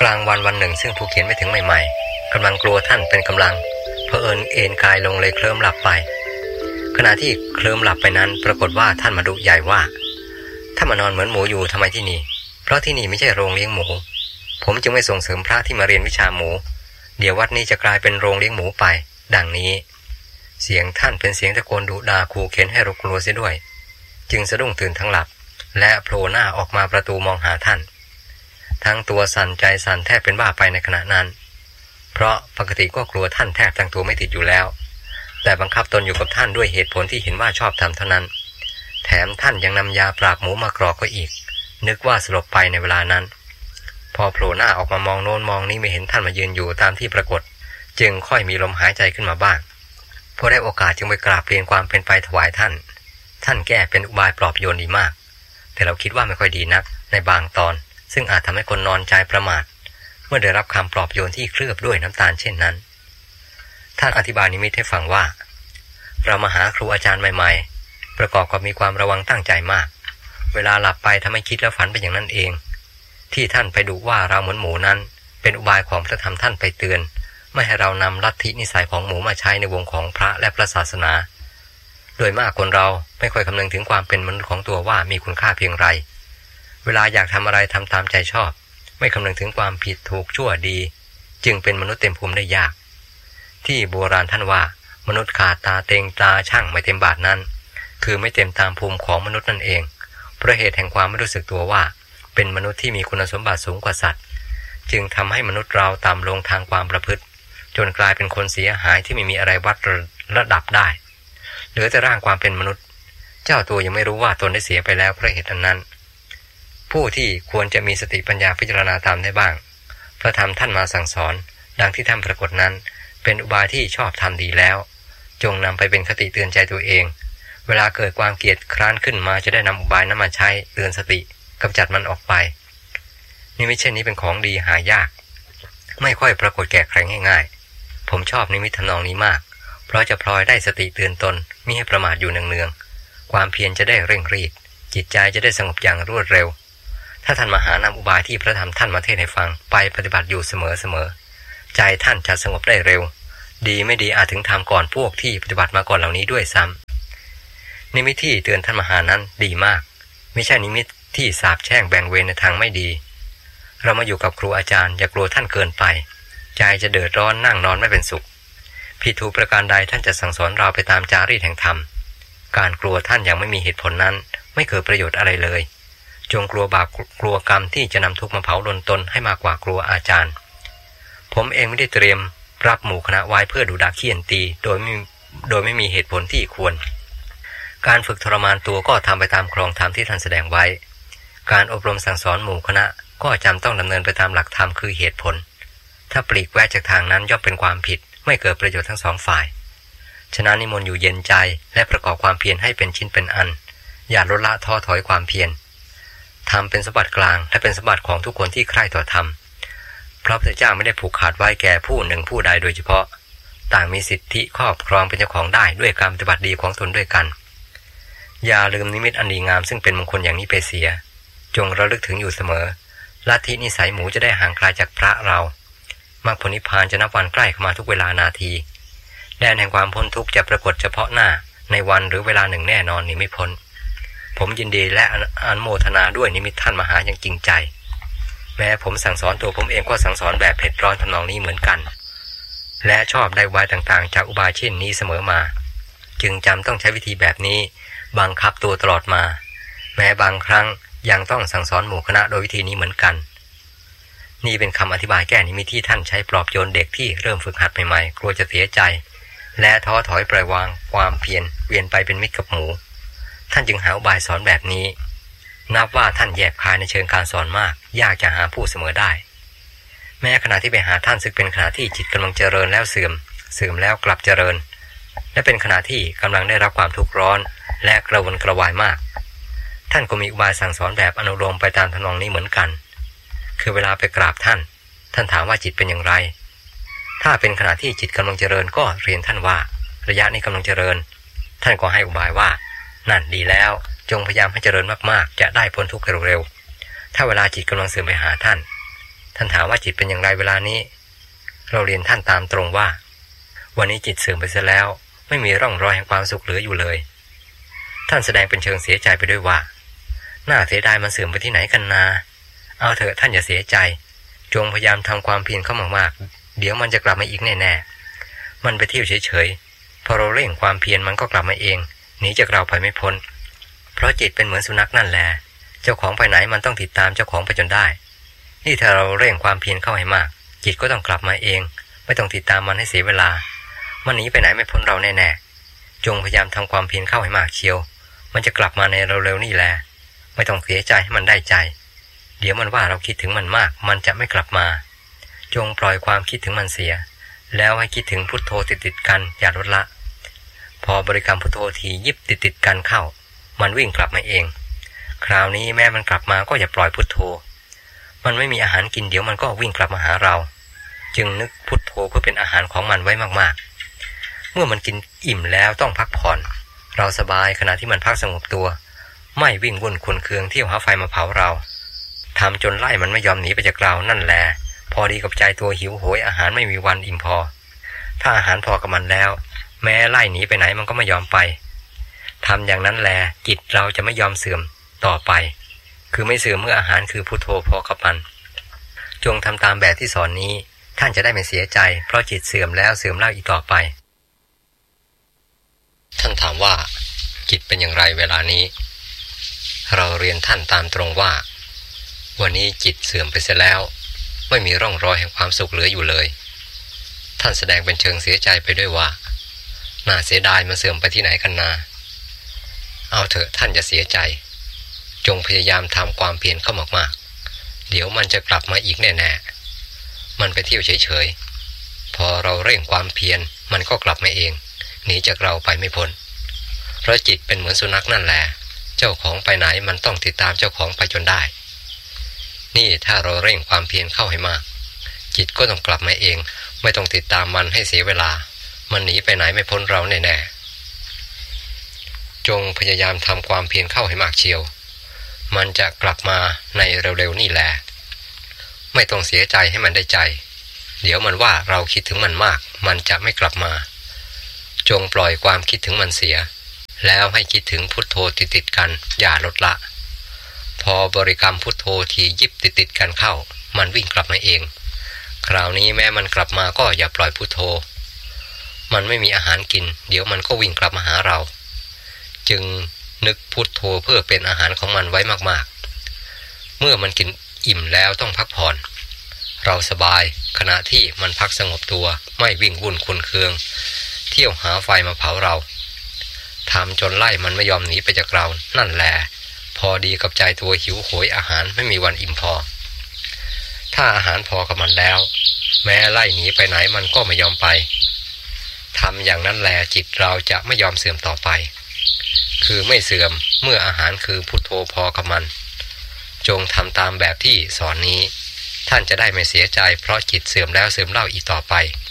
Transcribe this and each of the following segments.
ลางวันวันหนึ่งซึ่งผู้เขียนไปถึงใหม่ๆกำลังกลัวท่านเป็นกำลังเผอิญเอนกายลงเลยเคลิ้มหลับไปขณะที่เคลิ้มหลับไปนั้นปรากฏว่าท่านมาดุใหญ่ว่าถ้ามานอนเหมือนหมูอยู่ทำไมที่นี่เพราะที่นี่ไม่ใช่โรงเลี้ยงหมูผมจึงไม่ส่งเสริมพระที่มาเรียนวิชาหมูเดี๋ยววัดนี้จะกลายเป็นโรงเลี้ยงหมูไปดังนี้เสียงท่านเป็นเสียงตะโกนดุด่าขู่เข็นให้เรากลัวเสียด้วยจึงสะดุ้งตื่นทั้งหลับและโผล่หน้าออกมาประตูมองหาท่านทั้งตัวสั่นใจสั่นแทบเป็นบ้าไปในขณะนั้นเพราะปกติก็กลัวท่านแทบทั้งตัวไม่ติดอยู่แล้วแต่บังคับตนอยู่กับท่านด้วยเหตุผลที่เห็นว่าชอบทำเท่านั้นแถมท่านยังนำยาปราบหมูมากรอกก็อีกนึกว่าสลบไปในเวลานั้นพอโผล่หน้าออกมามองโน้นมองนี้ไม่เห็นท่านมายืนอยู่ตามที่ปรากฏจึงค่อยมีลมหายใจขึ้นมาบ้างพอได้โอกาสจึงไปกราบเรียนความเป็นไปถวายท่านแก้เป็นอุบายปลอบโยนดีมากแต่เราคิดว่าไม่ค่อยดีนักในบางตอนซึ่งอาจทำให้คนนอนใจประมาทเมื่อได้รับคำปลอบโยนที่เคลือบด้วยน้ำตาลเช่นนั้นท่านอธิบายนิมิตให้ฟังว่าเรามาหาครูอาจารย์ใหม่ๆประกอบกับมีความระวังตั้งใจมากเวลาหลับไปทำให้คิดและฝันไปอย่างนั้นเองที่ท่านไปดูว่าเราเหมือนหมูนั้นเป็นอุบายของพระธรรมท่านไปเตือนไม่ให้เรานำลัทธินิสัยของหมูมาใช้ในวงของพระและพระศาสนาโดยมากคนเราไม่ค่อยคำนึงถึงความเป็นมนุษย์ของตัวว่ามีคุณค่าเพียงไรเวลาอยากทำอะไรทำตามใจชอบไม่คำนึงถึงความผิดถูกชั่วดีจึงเป็นมนุษย์เต็มภูมิได้ยากที่โบราณท่านว่ามนุษย์ขาดตาเต็งตาช่างไม่เต็มบาทนั้นคือไม่เต็มตามภูมิของมนุษย์นั่นเองเพราะเหตุแห่งความไม่รู้สึกตัวว่าเป็นมนุษย์ที่มีคุณสมบัติสูงกว่าสัตว์จึงทำให้มนุษย์เราต่ำลงทางความประพฤติจนกลายเป็นคนเสียหายที่ไม่มีอะไรวัดระดับได้เหลือแต่ร่างความเป็นมนุษย์เจ้าตัวยังไม่รู้ว่าตนได้เสียไปแล้วเพราะเหตุนั้นผู้ที่ควรจะมีสติปัญญาพิจารณาตามได้บ้างพระธรรมท่านมาสั่งสอนดังที่ท่านปรากฏนั้นเป็นอุบายที่ชอบทำดีแล้วจงนำไปเป็นคติเตือนใจตัวเองเวลาเกิดความเกลียดคร้านขึ้นมาจะได้นำอุบายนั้นมาใช้เตือนสติกำจัดมันออกไปนิมิตเช่นนี้เป็นของดีหายากไม่ค่อยปรากฏแก่ใครง่ายๆผมชอบนิมิตทำนองนี้มากเพราะจะพลอยได้สติเตือนตนมิให้ประมาทอยู่เนืองๆความเพียรจะได้เร่งรีบจิตใจจะได้สงบอย่างรวดเร็วถ้าท่านมหานำอุบายที่พระธรรมท่านมาเทศให้ฟังไปปฏิบัติอยู่เสมอใจท่านจะสงบได้เร็วดีไม่ดีอาจถึงทำก่อนพวกที่ปฏิบัติมาก่อนเหล่านี้ด้วยซ้ำนิมิตที่เตือนท่านมหานั้นดีมากไม่ใช่นิมิตที่สาปแช่งแบ่งเวรในทางไม่ดีเรามาอยู่กับครูอาจารย์อย่ากลัวท่านเกินไปใจจะเดือดร้อนนั่งนอนไม่เป็นสุขผิดถูกประการใดท่านจะสั่งสอนเราไปตามจารีตแห่งธรรมการกลัวท่านยังไม่มีเหตุผลนั้นไม่เกิดประโยชน์อะไรเลยจงกลัวบาปกลัวกรรมที่จะนำทุกข์มาเผาลนตนให้มากกว่ากลัวอาจารย์ผมเองไม่ได้เตรียมรับหมู่คณะไว้เพื่อดุด่าเคี่ยนตีโดยไม่มีเหตุผลที่ควรการฝึกทรมานตัวก็ทำไปตามครองธรรมที่ท่านแสดงไว้การอบรมสั่งสอนหมู่คณะก็จำต้องดำเนินไปตามหลักธรรมคือเหตุผลถ้าปลีกแวกจากทางนั้นย่อมเป็นความผิดไม่เกิดประโยชน์ทั้งสองฝ่ายฉะนั้นนิมนต์อยู่เย็นใจและประกอบความเพียรให้เป็นชิ้นเป็นอันอย่าลดละท้อถอยความเพียรธรรมเป็นสมบัติกลางและเป็นสมบัติของทุกคนที่ใคร่ต่อธรรมพระพุทธเจ้าไม่ได้ผูกขาดไว้แก่ผู้หนึ่งผู้ใดโดยเฉพาะต่างมีสิทธิครอบครองเป็นเจ้าของได้ด้วยการปฏิบัติดีของตนด้วยกันอย่าลืมนิมิตอันดีงามซึ่งเป็นมงคลอย่างนี้ไปเสียจงระลึกถึงอยู่เสมอลัทธินิสัยหมูจะได้ห่างไกลจากพระเรามรรคผลนิพพานจะนับวันใกล้เข้ามาทุกเวลานาทีแดนแห่งความพ้นทุกข์จะปรากฏเฉพาะหน้าในวันหรือเวลาหนึ่งแน่นอนนี้ไม่พ้นผมยินดีและอนุโมทนาด้วยนิมิตท่านมหาอย่างจริงใจแม้ผมสั่งสอนตัวผมเองก็สั่งสอนแบบเผ็ดร้อนทำนองนี้เหมือนกันและชอบได้อุบายต่างๆจากอุบายเช่นนี้เสมอมาจึงจำต้องใช้วิธีแบบนี้บังคับตัวตลอดมาแม้บางครั้งยังต้องสั่งสอนหมู่คณะโดยวิธีนี้เหมือนกันนี่เป็นคำอธิบายแก้นิมิตที่ท่านใช้ปลอบโยนเด็กที่เริ่มฝึกหัดใหม่ๆกลัวจะเสียใจและท้อถอยปล่อยวางความเพียรเวียนไปเป็นมิตรกับหมูท่านจึงหาอุบายสอนแบบนี้นับว่าท่านแยบคายในเชิงการสอนมากยากจะหาผู้เสมอได้แม้ขณะที่ไปหาท่านซึ่งเป็นขณะที่จิตกำลังเจริญแล้วเสื่อมแล้วกลับเจริญและเป็นขณะที่กำลังได้รับความทุกข์ร้อนและกระวนกระวายมากท่านก็มีอุบายสั่งสอนแบบอนุโลมไปตามทำนองนี้เหมือนกันคือเวลาไปกราบท่านถามว่าจิตเป็นอย่างไรถ้าเป็นขณะที่จิตกำลังเจริญก็เรียนท่านว่าระยะนี้กำลังเจริญท่านก็ให้อุบายว่านั่นดีแล้วจงพยายามให้เจริญมากๆจะได้พ้นทุกข์เร็วๆถ้าเวลาจิตกำลังเสื่อมไปหาท่านท่านถามว่าจิตเป็นอย่างไรเวลานี้เราเรียนท่านตามตรงว่าวันนี้จิตเสื่อมไปซะแล้วไม่มีร่องรอยแห่งความสุขเหลืออยู่เลยท่านแสดงเป็นเชิงเสียใจไปด้วยว่าน่าเสียดายมันเสื่อมไปที่ไหนกันนาเอาเถอะท่านอย่าเสียใจจงพยายามทำความเพียรเข้ามากๆเดี๋ยวมันจะกลับมาอีกแน่ๆมันไปเที่ยวเฉยๆพอเราเร่งความเพียรมันก็กลับมาเองหนีจากเราไปไม่พ้นเพราะจิตเป็นเหมือนสุนัขนั่นแหละเจ้าของไปไหนมันต้องติดตามเจ้าของไปจนได้นี่ถ้าเราเร่งความเพียรเข้าให้มากจิตก็ต้องกลับมาเองไม่ต้องติดตามมันให้เสียเวลามันหนีไปไหนไม่พ้นเราแน่ๆจงพยายามทำความเพียรเข้าให้มากเชียวมันจะกลับมาในเร็วๆนี่แหละไม่ต้องเสียใจให้มันได้ใจเดี๋ยวมันว่าเราคิดถึงมันมากมันจะไม่กลับมาจงปล่อยความคิดถึงมันเสียแล้วให้คิดถึงพุทโธติดๆกันอย่าลดละพอบริกรรมพุทโธทียิบติดๆกันเข้ามันวิ่งกลับมาเองคราวนี้แม้มันกลับมาก็อย่าปล่อยพุทโธมันไม่มีอาหารกินเดี๋ยวมันก็วิ่งกลับมาหาเราจึงนึกพุทโธเพื่อเป็นอาหารของมันไว้มากๆเมื่อมันกินอิ่มแล้วต้องพักผ่อนเราสบายขณะที่มันพักสงบตัวไม่วิ่งวุ่นขุ่นเคืองเที่ยวหาไฟมาเผาเราทำจนไล่มันไม่ยอมหนีไปจากเรานั่นแหละพอดีกับใจตัวหิวโหยอาหารไม่มีวันอิ่มพอถ้าอาหารพอกับมันแล้วแม้ไล่หนีไปไหนมันก็ไม่ยอมไปทำอย่างนั้นแลจิตเราจะไม่ยอมเสื่อมต่อไปคือไม่เสื่อมเมื่ออาหารคือพุทโธพอกับมันจงทำตามแบบที่สอนนี้ท่านจะได้ไม่เสียใจเพราะจิตเสื่อมแล้วเสื่อมเล่าอีกต่อไปท่านถามว่าจิตเป็นอย่างไรเวลานี้เราเรียนท่านตามตรงว่าวันนี้จิตเสื่อมไปเสียแล้วไม่มีร่องรอยแห่งความสุขเหลืออยู่เลยท่านแสดงเป็นเชิงเสียใจไปด้วยว่าน่าเสียดายมันเสื่อมไปที่ไหนกันนาเอาเถอะท่านอย่าเสียใจจงพยายามทำความเพียรเข้ามากๆเดี๋ยวมันจะกลับมาอีกแน่ๆมันไปเที่ยวเฉยๆพอเราเร่งความเพียรมันก็กลับมาเองหนีจากเราไปไม่พ้นเพราะจิตเป็นเหมือนสุนัขนั่นแหละเจ้าของไปไหนมันต้องติดตามเจ้าของไปจนได้นี่ถ้าเราเร่งความเพียรเข้าให้มากจิตก็ต้องกลับมาเองไม่ต้องติดตามมันให้เสียเวลามันหนีไปไหนไม่พ้นเราแน่ๆจงพยายามทำความเพียรเข้าให้มากเชียวมันจะกลับมาในเร็วๆนี่แหละไม่ต้องเสียใจให้มันได้ใจเดี๋ยวมันว่าเราคิดถึงมันมากมันจะไม่กลับมาจงปล่อยความคิดถึงมันเสียแล้วให้คิดถึงพุทโธติดๆกันอย่าลดละพอบริกรรมพุทโธทียิบติดๆกันเข้ามันวิ่งกลับมาเองคราวนี้แม้มันกลับมาก็อย่าปล่อยพุทโธมันไม่มีอาหารกินเดี๋ยวมันก็วิ่งกลับมาหาเราจึงนึกพุทโธเพื่อเป็นอาหารของมันไว้มากๆเมื่อมันกินอิ่มแล้วต้องพักผ่อนเราสบายขณะที่มันพักสงบตัวไม่วิ่งวุ่นขุ่นเคืองเที่ยวหาไฟมาเผาเราทำจนไล่มันไม่ยอมหนีไปจากเรานั่นแหละพอดีกับใจตัวหิวโหยอาหารไม่มีวันอิ่มพอถ้าอาหารพอกับมันแล้วแม้ไล่หนีไปไหนมันก็ไม่ยอมไปทำอย่างนั้นแลจิตเราจะไม่ยอมเสื่อมต่อไปคือไม่เสื่อมเมื่ออาหารคือพุทโธพอกับมันจงทำตามแบบที่สอนนี้ท่านจะได้ไม่เสียใจเพราะจิตเสื่อมแล้วเสื่อมเล่าอีกต่อไป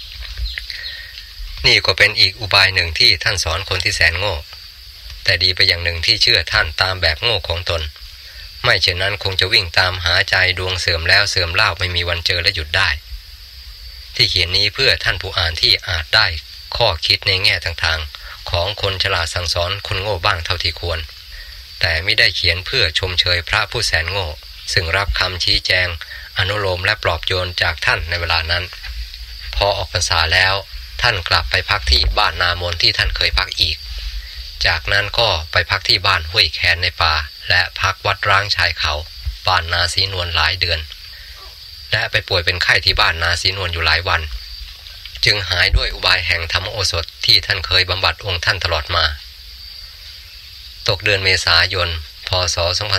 นี่ก็เป็นอีกอุบายหนึ่งที่ท่านสอนคนที่แสนโง่แต่ดีไปอย่างหนึ่งที่เชื่อท่านตามแบบโง่ของตนไม่เช่นนั้นคงจะวิ่งตามหาใจดวงเสื่อมแล้วเสื่อมเล่าไม่มีวันเจอและหยุดได้ที่เขียนนี้เพื่อท่านผู้อ่านที่อาจได้ข้อคิดในแง่ต่างๆของคนฉลาดสั่งสอนคนโง่บ้างเท่าที่ควรแต่ไม่ได้เขียนเพื่อชมเชยพระผู้แสนโง่ซึ่งรับคำชี้แจงอนุโลมและปลอบโยนจากท่านในเวลานั้นพอออกพรรษาแล้วท่านกลับไปพักที่บ้านนามนที่ท่านเคยพักอีกจากนั้นก็ไปพักที่บ้านห้วยแคนในป่าและพักวัดร้างชายเขาบ้านนาศรีนวลหลายเดือนและไปป่วยเป็นไข้ที่บ้านนาศรีนวลอยู่หลายวันจึงหายด้วยอุบายแห่งธรรมโอสถที่ท่านเคยบำบัดองค์ท่านตลอดมาตกเดือนเมษายนพ.ศ.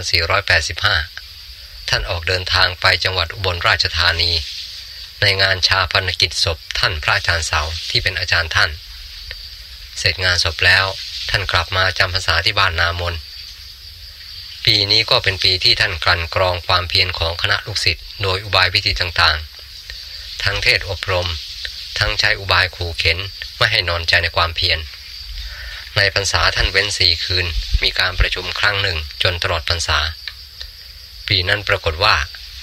2485ท่านออกเดินทางไปจังหวัดอุบลราชธานีในงานชาปนกิจศพท่านพระอาจารย์เสาที่เป็นอาจารย์ท่านเสร็จงานศพแล้วท่านกลับมาจำพรรษาที่บ้านนามนปีนี้ก็เป็นปีที่ท่านกลั่นกรองความเพียรของคณะลูกศิษย์โดยอุบายวิธีต่างๆทั้งเทศอบรมทั้งใช้อุบายขู่เข็นไม่ให้นอนใจในความเพียรในพรรษาท่านเว้น4 คืนมีการประชุมครั้งหนึ่งจนตลอดพรรษาปีนั้นปรากฏว่า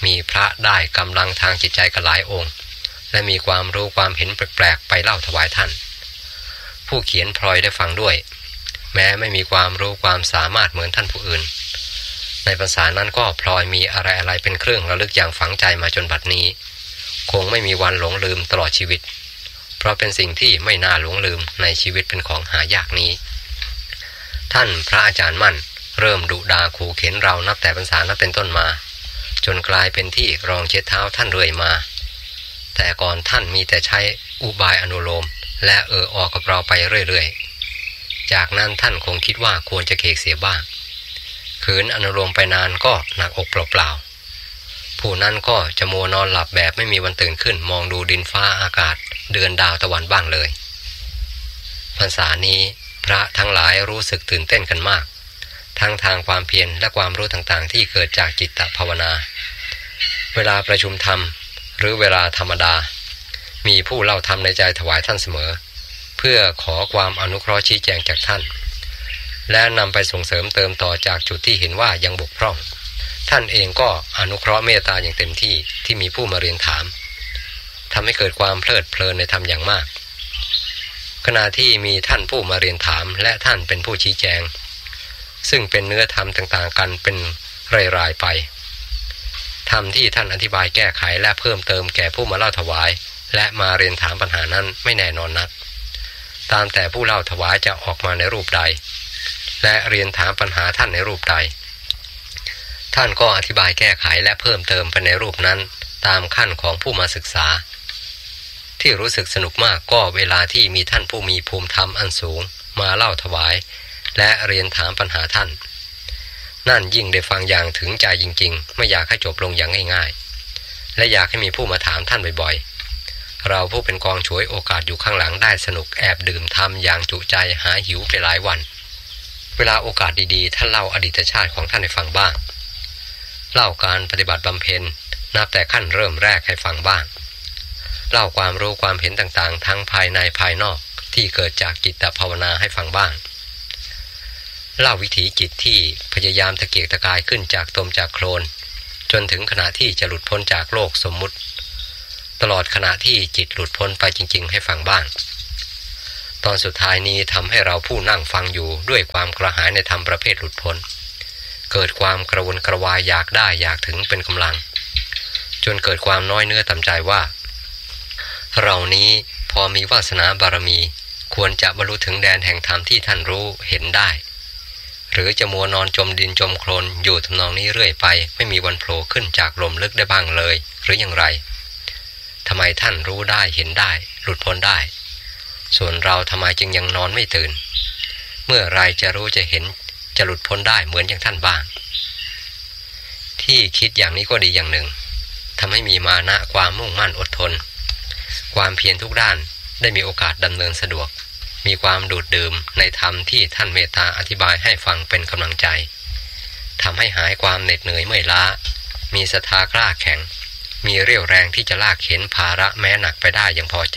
มีพระได้กำลังทางจิตใจกันหลายองค์และมีความรู้ความเห็นแปลกๆไปเล่าถวายท่านผู้เขียนพลอยได้ฟังด้วยแม้ไม่มีความรู้ความสามารถเหมือนท่านผู้อื่นในภาษานั้นก็พลอยมีอะไรๆเป็นเครื่องระลึกอย่างฝังใจมาจนบัดนี้คงไม่มีวันหลงลืมตลอดชีวิตเพราะเป็นสิ่งที่ไม่น่าหลงลืมในชีวิตเป็นของหายากนี้ท่านพระอาจารย์มั่นเริ่มดุด่าขู่เข็นเรานับแต่พรรษานั้นเป็นต้นมาจนกลายเป็นที่รองเช็ดเท้าท่านเรื่อยมาแต่ก่อนท่านมีแต่ใช้อุบายอนุโลมและออกกับเราไปเรื่อยๆจากนั้นท่านคงคิดว่าควรจะเคกเสียบ้างขืนอนุโลมไปนานก็หนักอกเปล่าๆผู้นั้นก็จะมัวนอนหลับแบบไม่มีวันตื่นขึ้นมองดูดินฟ้าอากาศเดือนดาวตะวันบ้างเลยพรรษานี้พระทั้งหลายรู้สึกตื่นเต้นกันมากทั้งทางความเพียรและความรู้ต่างๆที่เกิดจากจิตตภาวนาเวลาประชุมธรรมหรือเวลาธรรมดามีผู้เล่าธรรมในใจถวายท่านเสมอเพื่อขอความอนุเคราะห์ชี้แจงจากท่านและนำไปส่งเสริมเติมต่อจากจุดที่เห็นว่ายังบกพร่องท่านเองก็อนุเคราะห์เมตตาอย่างเต็มที่ที่มีผู้มาเรียนถามทำให้เกิดความเพลิดเพลินในธรรมอย่างมากขณะที่มีท่านผู้มาเรียนถามและท่านเป็นผู้ชี้แจงซึ่งเป็นเนื้อธรรมต่างๆกันเป็นรายๆไปธรรมที่ท่านอธิบายแก้ไขและเพิ่มเติมแก่ผู้มาเล่าถวายและมาเรียนถามปัญหานั้นไม่แน่นอนนักตามแต่ผู้เล่าถวายจะออกมาในรูปใดและเรียนถามปัญหาท่านในรูปใดท่านก็อธิบายแก้ไขและเพิ่มเติมไปในรูปนั้นตามขั้นของผู้มาศึกษาที่รู้สึกสนุกมากก็เวลาที่มีท่านผู้มีภูมิธรรมอันสูงมาเล่าถวายและเรียนถามปัญหาท่านนั่นยิ่งได้ฟังอย่างถึงใจจริงๆไม่อยากให้จบลงอย่างง่ายๆและอยากให้มีผู้มาถามท่านบ่อยๆเราผู้เป็นกองฉวยโอกาสอยู่ข้างหลังได้สนุกแอบดื่มทำอย่างจุใจหาหิวไปหลายวันเวลาโอกาสดีๆท่านเล่าอดีตชาติของท่านให้ฟังบ้างเล่าการปฏิบัติบำเพ็ญนับแต่ขั้นเริ่มแรกให้ฟังบ้างเล่าความรู้ความเห็นต่างๆทั้งภายในภายนอกที่เกิดจากจิตภาวนาให้ฟังบ้างเล่าวิถีจิตที่พยายามตะเกียกตะกายขึ้นจากตมจากโคลนจนถึงขณะที่จะหลุดพ้นจากโลกสมมุติตลอดขณะที่จิตหลุดพ้นไปจริงๆให้ฟังบ้างตอนสุดท้ายนี้ทำให้เราผู้นั่งฟังอยู่ด้วยความกระหายในธรรมประเภทหลุดพ้นเกิดความกระวนกระวายอยากได้อยากถึงเป็นกำลังจนเกิดความน้อยเนื้อต่ำใจว่าเรานี้พอมีวาสนาบารมีควรจะบรรลุถึงแดนแห่งธรรมที่ท่านรู้เห็นได้หรือจะมัวนอนจมดินจมโคลนอยู่ทำนองนี้เรื่อยไปไม่มีวันโผล่ขึ้นจากลมลึกได้บ้างเลยหรืออย่างไรทำไมท่านรู้ได้เห็นได้หลุดพ้นได้ส่วนเราทำไมจึงยังนอนไม่ตื่นเมื่อไรจะรู้จะเห็นจะหลุดพ้นได้เหมือนอย่างท่านบ้างที่คิดอย่างนี้ก็ดีอย่างหนึ่งทำให้มีมานะความมุ่งมั่นอดทนความเพียรทุกด้านได้มีโอกาสดำเนินสะดวกมีความดูดดื่มในธรรมที่ท่านเมตตาอธิบายให้ฟังเป็นกำลังใจทำให้หายความเหน็ดเหนื่อยเมื่อยล้ามีศรัทธากล้าแข็งมีเรี่ยวแรงที่จะลากเข็นภาระแม้หนักไปได้อย่างพอใจ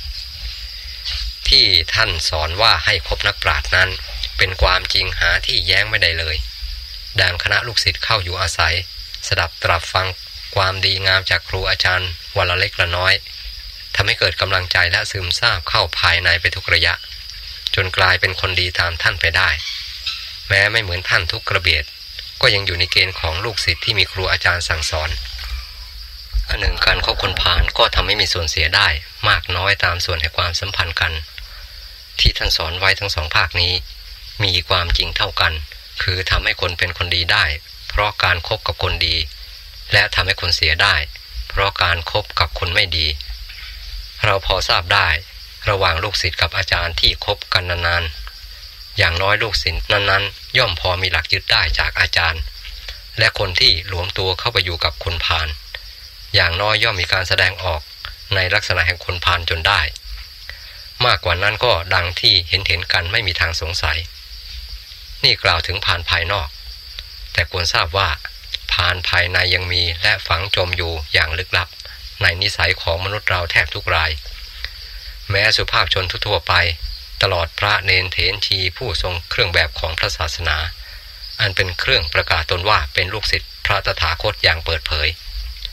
ที่ท่านสอนว่าให้คบนักปราชญ์นั้นเป็นความจริงหาที่แย้งไม่ได้เลยดังคณะลูกศิษย์เข้าอยู่อาศัยสดับตรับฟังความดีงามจากครูอาจารย์วันละเล็กละน้อยทำให้เกิดกำลังใจและซึมซาบเข้าภายในไปทุกระยะจนกลายเป็นคนดีตามท่านไปได้แม้ไม่เหมือนท่านทุกกระเบียดก็ยังอยู่ในเกณฑ์ของลูกศิษย์ที่มีครูอาจารย์สั่งสอนอันหนึ่งการคบคนพาลก็ทำให้มีส่วนเสียได้มากน้อยตามส่วนแห่งความสัมพันธ์กันที่ท่านสอนไว้ทั้งสองภาคนี้มีความจริงเท่ากันคือทำให้คนเป็นคนดีได้เพราะการคบกับคนดีและทำให้คนเสียได้เพราะการคบกับคนไม่ดีเราพอทราบได้ระหว่างลูกศิษย์กับอาจารย์ที่คบกันนานๆอย่างน้อยลูกศิษย์นั้นๆย่อมพอมีหลักยึดได้จากอาจารย์และคนที่หลวมตัวเข้าไปอยู่กับคนพาลอย่างน้อยย่อมมีการแสดงออกในลักษณะแห่งคนพาลจนได้มากกว่านั้นก็ดังที่เห็นกันไม่มีทางสงสัยนี่กล่าวถึงพาลภายนอกแต่ควรทราบว่าพาลภายในยังมีและฝังจมอยู่อย่างลึกลับในนิสัยของมนุษย์เราแทบทุกรายแม้สุภาพชนทั่วไปตลอดพระเณรเถรชีผู้ทรงเครื่องแบบของพระศาสนาอันเป็นเครื่องประกาศตนว่าเป็นลูกศิษย์พระตถาคตอย่างเปิดเผย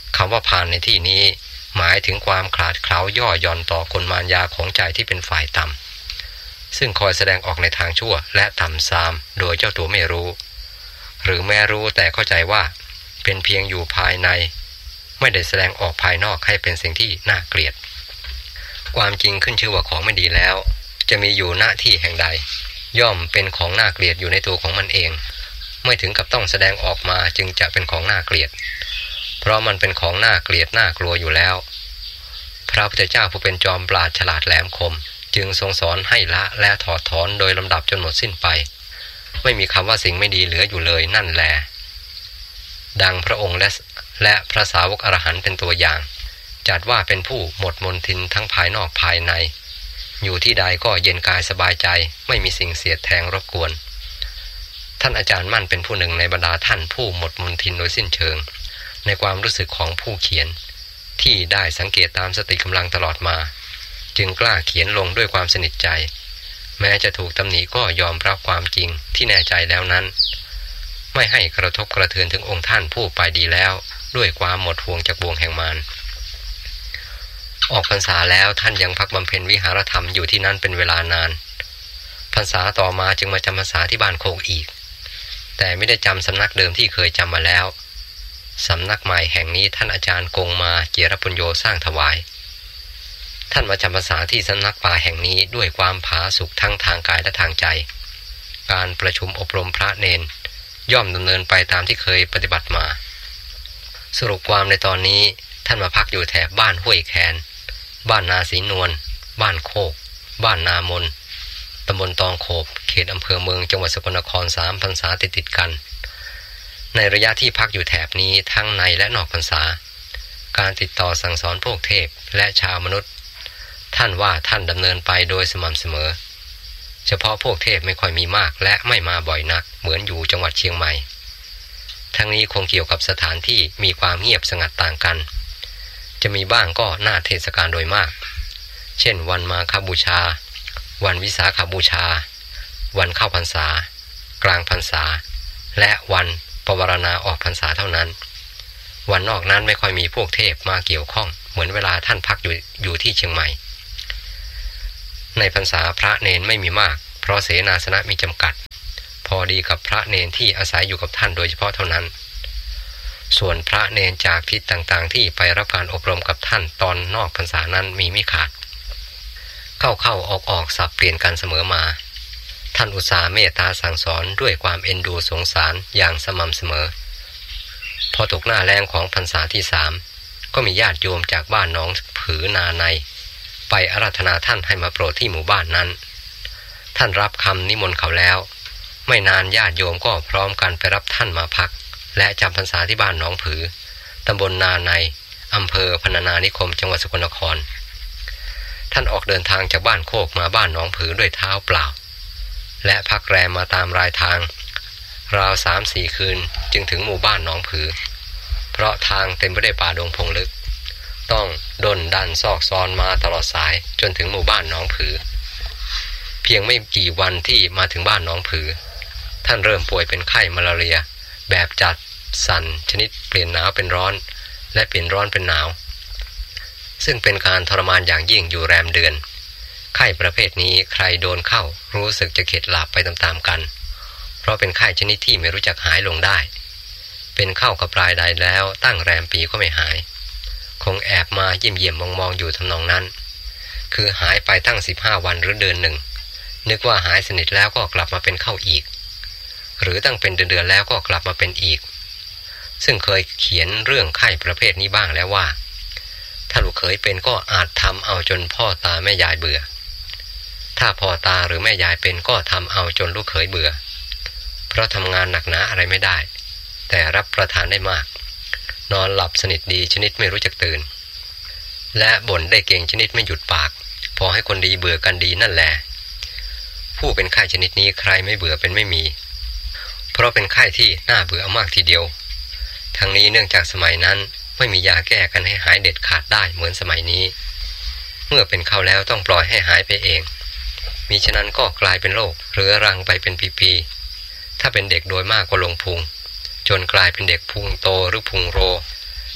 คำว่าพาลในที่นี้หมายถึงความขลาดเขลาย่อหย่อนต่อคนมารยาของใจที่เป็นฝ่ายต่ำซึ่งคอยแสดงออกในทางชั่วและต่ำทรามโดยเจ้าตัวไม่รู้หรือแม้รู้แต่เข้าใจว่าเป็นเพียงอยู่ภายในไม่ได้แสดงออกภายนอกให้เป็นสิ่งที่น่าเกลียดความจริงขึ้นชื่อว่าของไม่ดีแล้วจะมีอยู่หน้าที่แห่งใดย่อมเป็นของน่าเกลียดอยู่ในตัวของมันเองไม่ถึงกับต้องแสดงออกมาจึงจะเป็นของน่าเกลียดเพราะมันเป็นของน่าเกลียดน่ากลัวอยู่แล้วพระพุทธเจ้าผู้เป็นจอมปราชญ์ฉลาดแหลมคมจึงทรงสอนให้ละและถอดถอนโดยลำดับจนหมดสิ้นไปไม่มีคำว่าสิ่งไม่ดีเหลืออยู่เลยนั่นแหละดังพระองค์และพระสาวกอรหันต์เป็นตัวอย่างจัดว่าเป็นผู้หมดมนทินทั้งภายนอกภายในอยู่ที่ใดก็เย็นกายสบายใจไม่มีสิ่งเสียดแทงรบกวนท่านอาจารย์มั่นเป็นผู้หนึ่งในบรรดาท่านผู้หมดมนทินโดยสิ้นเชิงในความรู้สึกของผู้เขียนที่ได้สังเกตตามสติกำลังตลอดมาจึงกล้าเขียนลงด้วยความสนิทใจแม้จะถูกตำหนิก็ยอมรับความจริงที่แน่ใจแล้วนั้นไม่ให้กระทบกระเทือนถึงองค์ท่านผู้ไปดีแล้วด้วยความหมดห่วงจากบ่วงแห่งมารออกพรรษาแล้วท่านยังพักบำเพ็ญวิหารธรรมอยู่ที่นั่นเป็นเวลานานพรรษาต่อมาจึงมาจำพรรษาที่บ้านโคกอีกแต่ไม่ได้จำสำนักเดิมที่เคยจำมาแล้วสำนักใหม่แห่งนี้ท่านอาจารย์กงมาเจียรปุญโญสร้างถวายท่านมาจำพรรษาที่สำนักป่าแห่งนี้ด้วยความผาสุกทั้งทางกายและทางใจการประชุมอบรมพระเนนย่อมดำเนินไปตามที่เคยปฏิบัติมาสรุปความในตอนนี้ท่านมาพักอยู่แถบบ้านห้วยแคนบ้านนาศรีนวลบ้านโคกบ้านนามนตำบลตองโขบเขตอำเภอเมืองจังหวัดสกลนคร3 พรรษาติดกันในระยะที่พักอยู่แถบนี้ทั้งในและนอกพรรษาการติดต่อสั่งสอนพวกเทพและชาวมนุษย์ท่านว่าท่านดำเนินไปโดยสม่ำเสมอเฉพาะพวกเทพไม่ค่อยมีมากและไม่มาบ่อยนักเหมือนอยู่จังหวัดเชียงใหม่ทั้งนี้คงเกี่ยวกับสถานที่มีความเงียบสงัดต่างกันจะมีบ้างก็หน้าเทศกาลโดยมากเช่นวันมาฆบูชาวันวิสาขบูชาวันเข้าพรรษากลางพรรษาและวันปวารณาออกพรรษาเท่านั้นวันนอกนั้นไม่ค่อยมีพวกเทพมาเกี่ยวข้องเหมือนเวลาท่านพักอยู่ที่เชียงใหม่ในพรรษาพระเนนไม่มีมากเพราะเสนาสนะมีจำกัดพอดีกับพระเนนที่อาศัยอยู่กับท่านโดยเฉพาะเท่านั้นส่วนพระเนนจากทิศต่างๆที่ไปรับการอบรมกับท่านตอนนอกพรรษานั้นมีไม่ขาดเข้าออกสับเปลี่ยนกันเสมอมาท่านอุตส่าห์เมตตาสั่งสอนด้วยความเอ็นดูสงสารอย่างสม่ำเสมอพอตกหน้าแรงของพรรษาที่3ก็มีญาติโยมจากบ้านหนองผือนาในไปอาราธนาท่านให้มาโปรดที่หมู่บ้านนั้นท่านรับคำนิมนต์เขาแล้วไม่นานญาติโยมก็พร้อมกันไปรับท่านมาพักและจำพรรษาที่บ้านหนองผือตำบลนาในอำเภอพรรณนานิคมจังหวัดสกลนครท่านออกเดินทางจากบ้านโคกมาบ้านหนองผือด้วยเท้าเปล่าและพักแรมมาตามรายทางราว 3-4 คืนจึงถึงหมู่บ้านหนองผือเพราะทางเต็มไปด้วยป่าดงพงลึกต้องด้นดันซอกซอนมาตลอดสายจนถึงหมู่บ้านหนองผือเพียงไม่กี่วันที่มาถึงบ้านหนองผือท่านเริ่มป่วยเป็นไข้มาลาเรียแบบจัดสั่นชนิดเปลี่ยนหนาวเป็นร้อนและเปลี่ยนร้อนเป็นหนาวซึ่งเป็นการทรมานอย่างยิ่งอยู่แรมเดือนไข้ประเภทนี้ใครโดนเข้ารู้สึกจะเข็ดหลาบไปตามๆกันเพราะเป็นไข้ชนิดที่ไม่รู้จักหายลงได้เป็นเข้ากับรายใดแล้วตั้งแรมปีก็ไม่หายคงแอบมาเยี่ยมมองอยู่ทำนองนั้นคือหายไปตั้ง15 วันหรือเดือนหนึ่งนึกว่าหายสนิทแล้วก็กลับมาเป็นเข้าอีกหรือตั้งเป็นเดือนแล้วก็กลับมาเป็นอีกซึ่งเคยเขียนเรื่องไข้ประเภทนี้บ้างแล้วว่าถ้าลูกเขยเป็นก็อาจทำเอาจนพ่อตาแม่ยายเบื่อถ้าพ่อตาหรือแม่ยายเป็นก็ทำเอาจนลูกเขยเบื่อเพราะทำงานหนักหนาอะไรไม่ได้แต่รับประทานได้มากนอนหลับสนิทดีชนิดไม่รู้จักตื่นและบ่นได้เก่งชนิดไม่หยุดปากพอให้คนดีเบื่อกันดีนั่นแหละผู้เป็นไข้ชนิดนี้ใครไม่เบื่อเป็นไม่มีเพราะเป็นไข้ที่น่าเบื่อมากทีเดียวทั้งนี้เนื่องจากสมัยนั้นไม่มียาแก้กันให้หายเด็ดขาดได้เหมือนสมัยนี้เมื่อเป็นเข้าแล้วต้องปล่อยให้หายไปเองมิฉะนั้นก็กลายเป็นโรคเรื้อรังไปเป็นปีๆถ้าเป็นเด็กโดยมากก็ลงพุงจนกลายเป็นเด็กพุงโตหรือพุงโร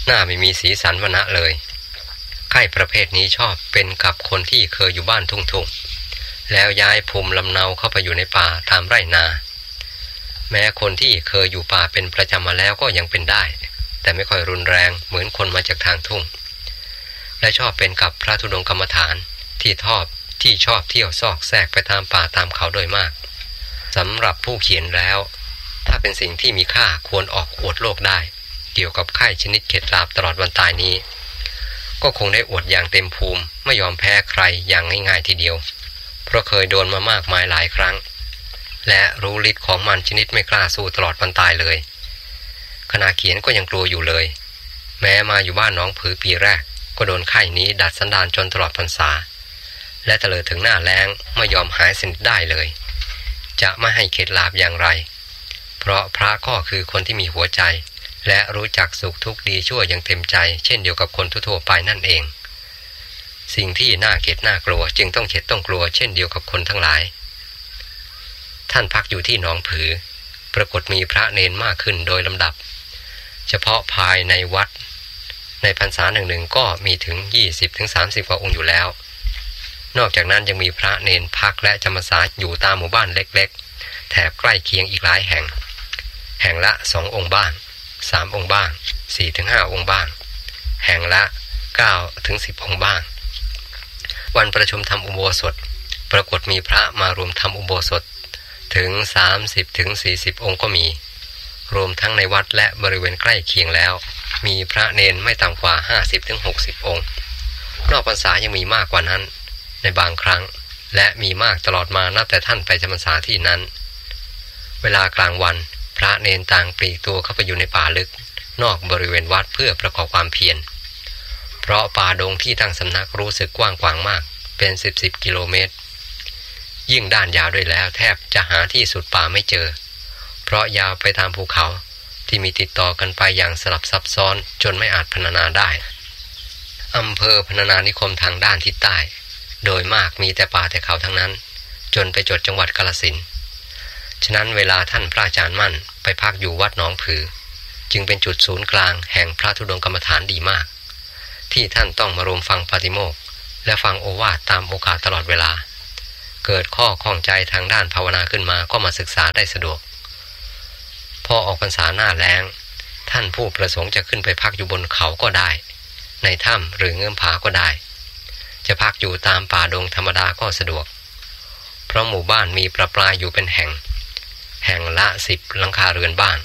หน้าไม่มีสีสันวรรณะเลยไข้ประเภทนี้ชอบเป็นกับคนที่เคยอยู่บ้านทุ่งๆแล้วย้ายภูมิลำเนาเข้าไปอยู่ในป่าตามไร่นาแม้คนที่เคยอยู่ป่าเป็นประจำมาแล้วก็ยังเป็นได้แต่ไม่ค่อยรุนแรงเหมือนคนมาจากทางทุ่งและชอบเป็นกับพระธุดงค์กรรมฐานที่ชอบเที่ยวซอกแซกไปตามป่าตามเขาโดยมากสำหรับผู้เขียนแล้วถ้าเป็นสิ่งที่มีค่าควรออกอวดโลกได้เกี่ยวกับไข้ชนิดเข็ดหลาบตลอดวันตายนี้ก็คงได้อวดอย่างเต็มภูมิไม่ยอมแพ้ใครอย่างง่ายๆทีเดียวเพราะเคยโดนมามากมายหลายครั้งและรู้ฤทธิ์ของมันชนิดไม่กล้าสู้ตลอดวันตายเลยขณะเขียนก็ยังกลัวอยู่เลยแม้มาอยู่บ้านน้องผือปีแรกก็โดนไข้นี้ดัดสันดานจนตลอดพรรษาและตะเลิดถึงหน้าแล้งไม่ยอมหายสนิทได้เลยจะไม่ให้เข็ดหลาบอย่างไรเพราะพระก็คือคนที่มีหัวใจและรู้จักสุขทุกข์ดีชั่วอย่างเต็มใจเช่นเดียวกับคนทั่วไปนั่นเองสิ่งที่น่าเข็ดน่ากลัวจึงต้องเข็ดต้องกลัวเช่นเดียวกับคนทั้งหลายท่านพักอยู่ที่หนองผือปรากฏมีพระเณรมากขึ้นโดยลำดับเฉพาะภายในวัดในพรรษาหนึ่งก็มีถึง 20-30 กว่าองค์อยู่แล้วนอกจากนั้นยังมีพระเณรพักและจำพรรษาอยู่ตามหมู่บ้านเล็กๆแถบใกล้เคียงอีกหลายแห่งละ2 องค์บ้าง3 องค์บ้าง 4-5 องค์บ้างแห่งละ 9-10 องค์บ้างวันประชุมทำอุโบสถปรากฏมีพระมารวมทำอุโบสถถึง 30-40 องค์ก็มีรวมทั้งในวัดและบริเวณใกล้เคียงแล้วมีพระเณรไม่ต่ำกว่า 50-60 องค์นอกพรรษายังมีมากกว่านั้นในบางครั้งและมีมากตลอดมานับแต่ท่านไปจำพรรษาที่นั้นเวลากลางวันพระเณรต่างปลีกตัวเข้าไปอยู่ในป่าลึกนอกบริเวณวัดเพื่อประกอบความเพียรเพราะป่าดงที่ตั้งสำนักรู้สึกกว้างขวางมากเป็น10 กิโลเมตรยิ่งด้านยาวด้วยแล้วแทบจะหาที่สุดป่าไม่เจอเพราะยาวไปตามภูเขาที่มีติดต่อกันไปอย่างสลับซับซ้อนจนไม่อาจพรรณนาได้อำเภอพรรณนานิคมทางด้านทิศใต้โดยมากมีแต่ป่าแต่เขาทั้งนั้นจนไปจดจังหวัดกาฬสินธุ์ฉะนั้นเวลาท่านพระอาจารย์มั่นไปพักอยู่วัดหนองผือจึงเป็นจุดศูนย์กลางแห่งพระธุดงค์กรรมฐานดีมากที่ท่านต้องมารวมฟังปาฏิโมกข์และฟังโอวาทตามโอกาสตลอดเวลาเกิดข้อข้องใจทางด้านภาวนาขึ้นมาก็มาศึกษาได้สะดวกพอออกพรรษาหน้าแล้งท่านผู้ประสงค์จะขึ้นไปพักอยู่บนเขาก็ได้ในถ้ำหรือเงื่อมผาก็ได้จะพักอยู่ตามป่าดงธรรมดาก็สะดวกเพราะหมู่บ้านมีประปรายอยู่เป็นแห่งละ10 หลังคาเรือนบ้าง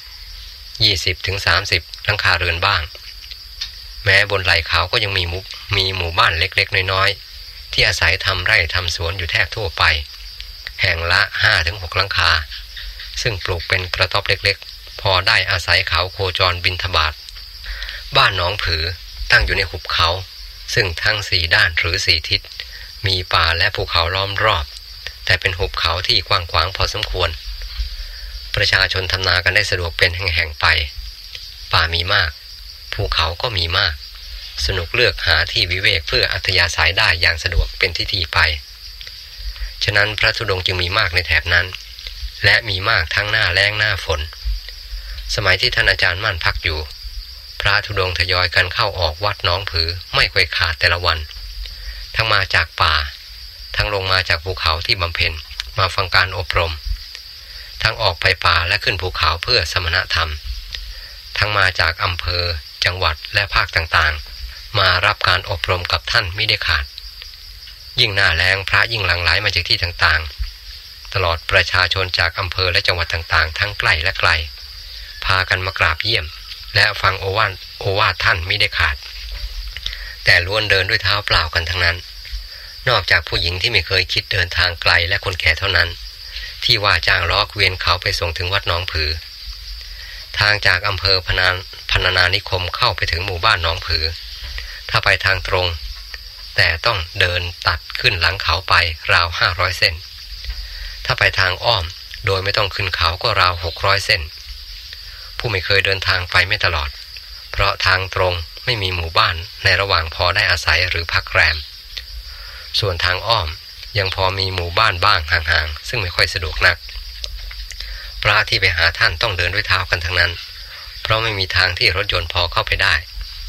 20-30 หลังคาเรือนบ้างแม้บนไหล่เขาก็ยังมีหมู่บ้านเล็กๆน้อยๆที่อาศัยทำไร่ทำสวนอยู่แทบทั่วไปแห่งละ 5-6 หลังคาซึ่งปลูกเป็นกระต๊อบเล็กๆพอได้อาศัยเขาโคจรบิณฑบาตบ้านหนองผือตั้งอยู่ในหุบเขาซึ่งทั้ง4 ด้านหรือ4 ทิศมีป่าและภูเขาล้อมรอบแต่เป็นหุบเขาที่กว้างขวางพอสมควรประชาชนทำนากันได้สะดวกเป็นแห่งๆไปป่ามีมากภูเขาก็มีมากสนุกเลือกหาที่วิเวกเพื่ออัธยาศัยได้อย่างสะดวกเป็นที่ไปฉะนั้นพระธุดงค์จึงมีมากในแถบนั้นและมีมากทั้งหน้าแล้งหน้าฝนสมัยที่ท่านอาจารย์มั่นพักอยู่พระธุดงค์ทยอยกันเข้าออกวัดหนองผือไม่ค่อยขาดแต่ละวันทั้งมาจากป่าทั้งลงมาจากภูเขาที่บำเพ็ญมาฟังการอบรมทั้งออกไปป่าและขึ้นภูเขาเพื่อสมณธรรมทั้งมาจากอำเภอจังหวัดและภาคต่างๆมารับการอบรมกับท่านไม่ได้ขาดยิ่งหน้าแล้งพระยิ่งหลั่งไหลมาจากที่ต่างๆตลอดประชาชนจากอำเภอและจังหวัดต่างๆทั้งใกล้และไกลพากันมากราบเยี่ยมและฟังโอวาทท่านไม่ได้ขาดแต่ล้วนเดินด้วยเท้าเปล่ากันทั้งนั้นนอกจากผู้หญิงที่ไม่เคยคิดเดินทางไกลและคนแก่เท่านั้นที่ว่าจ้างล้อเกวียนเขาไปส่งถึงวัดหนองผือทางจากอำเภอพรรณนานิคมเข้าไปถึงหมู่บ้านหนองผือถ้าไปทางตรงแต่ต้องเดินตัดขึ้นหลังเขาไปราว500 เส้นถ้าไปทางอ้อมโดยไม่ต้องขึ้นเขาก็ราว600 เส้นผู้ไม่เคยเดินทางไปไม่ตลอดเพราะทางตรงไม่มีหมู่บ้านในระหว่างพอได้อาศัยหรือพักแรมส่วนทางอ้อมยังพอมีหมู่บ้านบ้างห่างๆซึ่งไม่ค่อยสะดวกนักพระที่ไปหาท่านต้องเดินด้วยเท้ากันทั้งนั้นเพราะไม่มีทางที่รถยนต์พอเข้าไปได้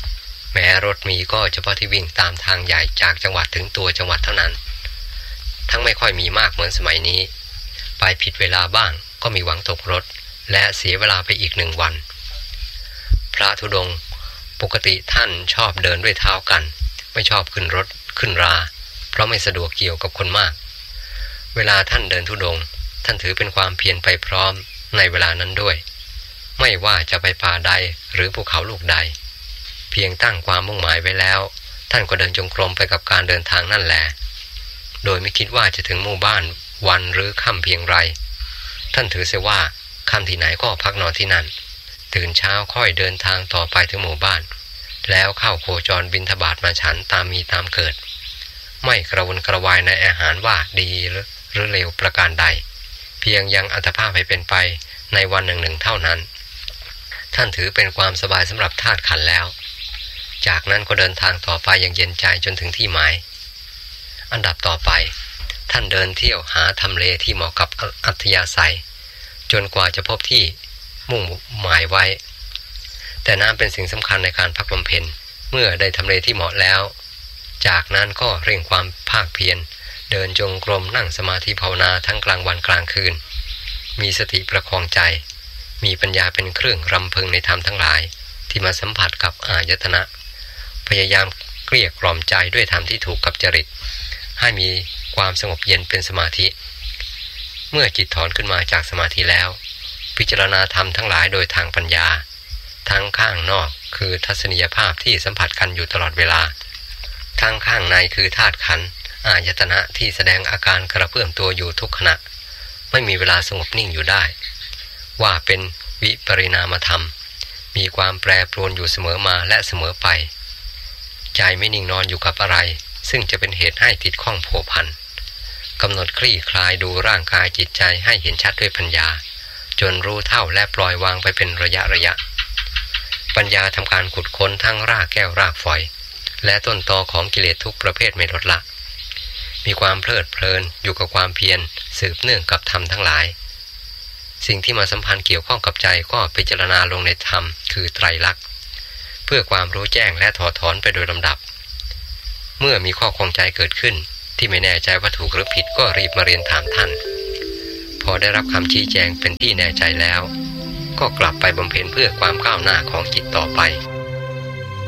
แม้รถมีก็เฉพาะที่วิ่งตามทางใหญ่จากจังหวัดถึงตัวจังหวัดเท่านั้นทั้งไม่ค่อยมีมากเหมือนสมัยนี้ไปผิดเวลาบ้างก็มีหวังตกรถและเสียเวลาไปอีก1 วันพระธุดงค์ปกติท่านชอบเดินด้วยเท้ากันไม่ชอบขึ้นรถขึ้นราเพราะไม่สะดวกเกี่ยวกับคนมากเวลาท่านเดินธุดงค์ท่านถือเป็นความเพียรไปพร้อมในเวลานั้นด้วยไม่ว่าจะไปป่าใดหรือภูเขาลูกใดเพียงตั้งความมุ่งหมายไว้แล้วท่านก็เดินจงกรมไปกับการเดินทางนั่นแหละโดยไม่คิดว่าจะถึงหมู่บ้านวันหรือค่ำเพียงไรท่านถือเสียว่าค่ำที่ไหนก็พักนอนที่นั่นตื่นเช้าค่อยเดินทางต่อไปถึงหมู่บ้านแล้วเข้าโคจรบิณฑบาตมาฉันตามมีตามเกิดไม่กระวนกระวายในอาหารว่าดีหรือเลวประการใดเพียงยังอัตภาพให้เป็นไปในวันหนึ่งเท่านั้นท่านถือเป็นความสบายสำหรับธาตุขันธ์แล้วจากนั้นก็เดินทางต่อไปอย่างเย็นใจจนถึงที่หมายอันดับต่อไปท่านเดินเที่ยวหาทำเลที่เหมาะกับอัธยาศัยจนกว่าจะพบที่มุ่งหมายไว้แต่น้ำเป็นสิ่งสำคัญในการพักบำเพ็ญเมื่อได้ทำเลที่เหมาะแล้วจากนั้นก็เร่งความภาคเพียรเดินจงกรมนั่งสมาธิภาวนาทั้งกลางวันกลางคืนมีสติประคองใจมีปัญญาเป็นเครื่องรำพึงในธรรมทั้งหลายที่มาสัมผัสกับอายตนะพยายามเกลี้ยกล่อมใจด้วยธรรมที่ถูกกับจริตให้มีความสงบเย็นเป็นสมาธิเมื่อจิตถอนขึ้นมาจากสมาธิแล้วพิจารณาธรรมทั้งหลายโดยทางปัญญาทั้งข้างนอกคือทัศนียภาพที่สัมผัสกันอยู่ตลอดเวลาทั้งข้างในคือธาตุขันธ์อายตนะที่แสดงอาการกระเพื่อมตัวอยู่ทุกขณะไม่มีเวลาสงบนิ่งอยู่ได้ว่าเป็นวิปริณามธรรมมีความแปรปรวนอยู่เสมอมาและเสมอไปใจไม่นิ่งนอนอยู่กับอะไรซึ่งจะเป็นเหตุให้ติดข้องผัวพันกำหนดคลี่คลายดูร่างกายจิตใจให้เห็นชัดด้วยปัญญาจนรู้เท่าและปล่อยวางไปเป็นระยะปัญญาทำการขุดค้นทั้งรากแก้วรากฝอยและต้นตอของกิเลสทุกประเภทไม่ลดละมีความเพลิดเพลินอยู่กับความเพียรสืบเนื่องกับธรรมทั้งหลายสิ่งที่มาสัมพันธ์เกี่ยวข้องกับใจก็พิจารณาลงในธรรมคือไตรลักษณ์เพื่อความรู้แจ้งและถอดถอนไปโดยลำดับเมื่อมีข้อข้องใจเกิดขึ้นที่ไม่แน่ใจว่าถูกหรือผิดก็รีบมาเรียนถามท่านพอได้รับคำชี้แจงเป็นที่แน่ใจแล้วก็กลับไปบำเพ็ญเพื่อความก้าวหน้าของจิตต่อไป